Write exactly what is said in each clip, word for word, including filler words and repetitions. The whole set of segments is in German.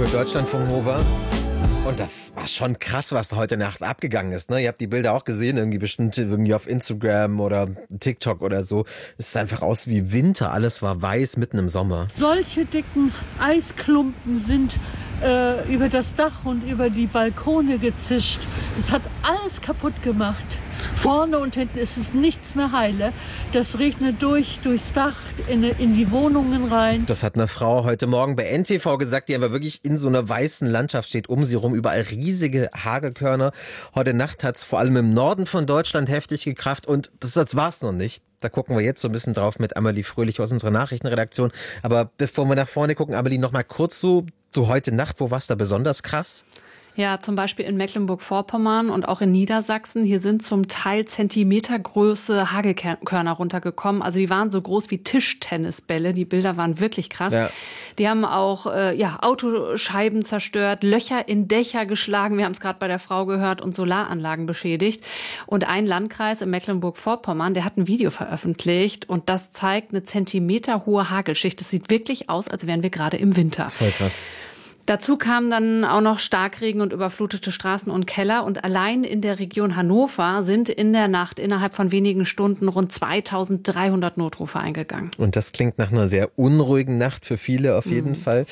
Hier Deutschlandfunk Nova. Und das war schon krass, was da heute Nacht abgegangen ist. Ne? Ihr habt die Bilder auch gesehen, irgendwie bestimmt irgendwie auf Instagram oder TikTok oder so. Es sah einfach aus wie Winter. Alles war weiß mitten im Sommer. Solche dicken Eisklumpen sind äh, über das Dach und über die Balkone gezischt. Das hat alles kaputt gemacht. Vorne und hinten ist es nichts mehr heile. Das regnet durch, durchs Dach, in, in die Wohnungen rein. Das hat eine Frau heute Morgen bei N T V gesagt, die aber wirklich in so einer weißen Landschaft steht. Um sie rum überall riesige Hagelkörner. Heute Nacht hat es vor allem im Norden von Deutschland heftig gekracht. Und das, das war es noch nicht. Da gucken wir jetzt so ein bisschen drauf mit Amelie Fröhlich aus unserer Nachrichtenredaktion. Aber bevor wir nach vorne gucken, Amelie, noch mal kurz so, so heute Nacht, wo war es da besonders krass? Ja, zum Beispiel in Mecklenburg-Vorpommern und auch in Niedersachsen. Hier sind zum Teil Zentimetergröße Hagelkörner runtergekommen. Also die waren so groß wie Tischtennisbälle. Die Bilder waren wirklich krass. Ja. Die haben auch äh, ja, Autoscheiben zerstört, Löcher in Dächer geschlagen. Wir haben es gerade bei der Frau gehört und Solaranlagen beschädigt. Und ein Landkreis in Mecklenburg-Vorpommern, der hat ein Video veröffentlicht und das zeigt eine zentimeterhohe Hagelschicht. Das sieht wirklich aus, als wären wir gerade im Winter. Das ist voll krass. Dazu kamen dann auch noch Starkregen und überflutete Straßen und Keller. Und allein in der Region Hannover sind in der Nacht innerhalb von wenigen Stunden rund zweitausenddreihundert Notrufe eingegangen. Und das klingt nach einer sehr unruhigen Nacht für viele auf jeden mhm. Fall.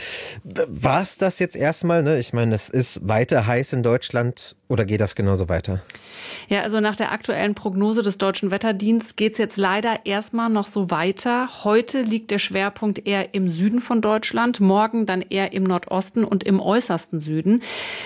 War es das jetzt erstmal? Ne? Ich meine, es ist weiter heiß in Deutschland. Oder geht das genauso weiter? Ja, also nach der aktuellen Prognose des Deutschen Wetterdienstes geht es jetzt leider erstmal noch so weiter. Heute liegt der Schwerpunkt eher im Süden von Deutschland, morgen dann eher im Nordosten und im äußersten Süden.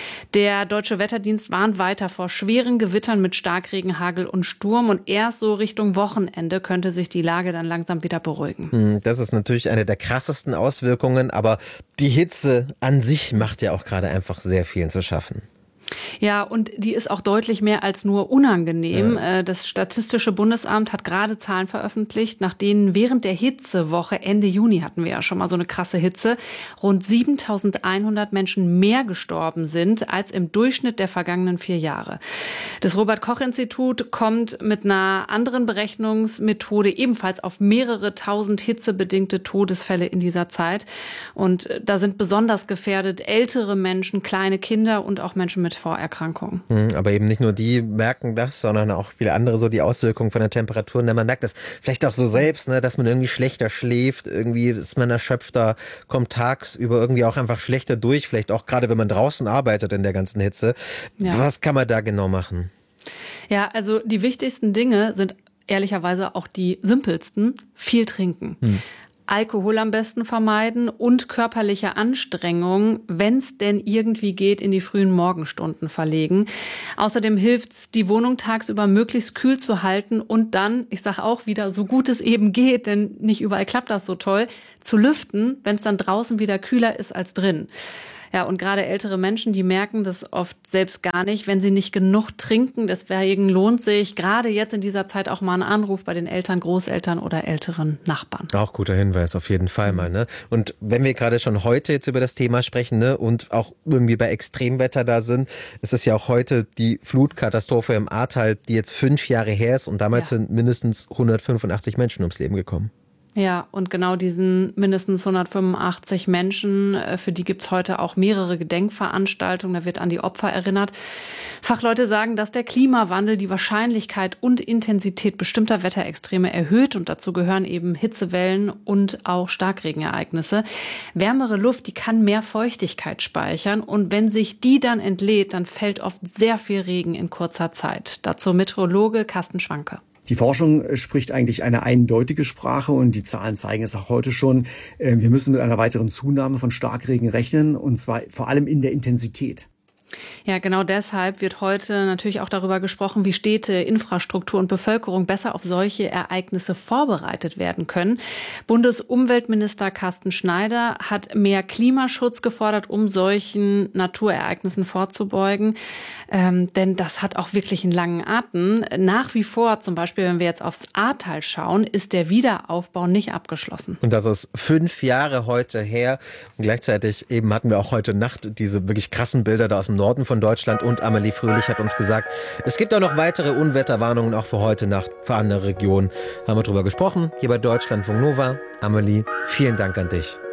Der Deutsche Wetterdienst warnt weiter vor schweren Gewittern mit Starkregen, Hagel und Sturm. Und erst so Richtung Wochenende könnte sich die Lage dann langsam wieder beruhigen. Das ist natürlich eine der krassesten Auswirkungen. Aber die Hitze an sich macht ja auch gerade einfach sehr vielen zu schaffen. Ja, und die ist auch deutlich mehr als nur unangenehm. Ja. Das Statistische Bundesamt hat gerade Zahlen veröffentlicht, nach denen während der Hitzewoche Ende Juni hatten wir ja schon mal so eine krasse Hitze, rund siebentausendeinhundert Menschen mehr gestorben sind als im Durchschnitt der vergangenen vier Jahre. Das Robert-Koch-Institut kommt mit einer anderen Berechnungsmethode ebenfalls auf mehrere tausend hitzebedingte Todesfälle in dieser Zeit. Und da sind besonders gefährdet ältere Menschen, kleine Kinder und auch Menschen mit Vorerkrankungen. Aber eben nicht nur die merken das, sondern auch viele andere so die Auswirkungen von der Temperatur. Und man merkt das vielleicht auch so selbst, ne, dass man irgendwie schlechter schläft, irgendwie ist man erschöpfter, kommt tagsüber irgendwie auch einfach schlechter durch, vielleicht auch gerade wenn man draußen arbeitet in der ganzen Hitze. Ja. Was kann man da genau machen? Ja, also die wichtigsten Dinge sind ehrlicherweise auch die simpelsten. Viel trinken. Hm. Alkohol am besten vermeiden und körperliche Anstrengung, wenn es denn irgendwie geht, in die frühen Morgenstunden verlegen. Außerdem hilft es, die Wohnung tagsüber möglichst kühl zu halten und dann, ich sage auch wieder, so gut es eben geht, denn nicht überall klappt das so toll, zu lüften, wenn es dann draußen wieder kühler ist als drin. Ja, und gerade ältere Menschen, die merken das oft selbst gar nicht, wenn sie nicht genug trinken. Deswegen lohnt sich gerade jetzt in dieser Zeit auch mal ein Anruf bei den Eltern, Großeltern oder älteren Nachbarn. Auch guter Hinweis, auf jeden Fall mal. Ne? Und wenn wir gerade schon heute jetzt über das Thema sprechen, ne, und auch irgendwie bei Extremwetter da sind, es ist ja auch heute die Flutkatastrophe im Ahrtal, die jetzt fünf Jahre her ist und damals ja. sind mindestens hundertfünfundachtzig Menschen ums Leben gekommen. Ja, und genau diesen mindestens hundertfünfundachtzig Menschen, für die gibt's heute auch mehrere Gedenkveranstaltungen, da wird an die Opfer erinnert. Fachleute sagen, dass der Klimawandel die Wahrscheinlichkeit und Intensität bestimmter Wetterextreme erhöht und dazu gehören eben Hitzewellen und auch Starkregenereignisse. Wärmere Luft, die kann mehr Feuchtigkeit speichern und wenn sich die dann entlädt, dann fällt oft sehr viel Regen in kurzer Zeit. Dazu Meteorologe Carsten Schwanke. Die Forschung spricht eigentlich eine eindeutige Sprache und die Zahlen zeigen es auch heute schon. Wir müssen mit einer weiteren Zunahme von Starkregen rechnen und zwar vor allem in der Intensität. Ja, genau deshalb wird heute natürlich auch darüber gesprochen, wie Städte, Infrastruktur und Bevölkerung besser auf solche Ereignisse vorbereitet werden können. Bundesumweltminister Carsten Schneider hat mehr Klimaschutz gefordert, um solchen Naturereignissen vorzubeugen. Ähm, denn das hat auch wirklich einen langen Atem. Nach wie vor, zum Beispiel, wenn wir jetzt aufs Ahrtal schauen, ist der Wiederaufbau nicht abgeschlossen. Und das ist fünf Jahre heute her. Und gleichzeitig eben hatten wir auch heute Nacht diese wirklich krassen Bilder da aus dem Norden von Deutschland. Und Amelie Fröhlich hat uns gesagt, es gibt auch noch weitere Unwetterwarnungen, auch für heute Nacht, für andere Regionen. Haben wir drüber gesprochen, hier bei Deutschlandfunk Nova. Amelie, vielen Dank an dich.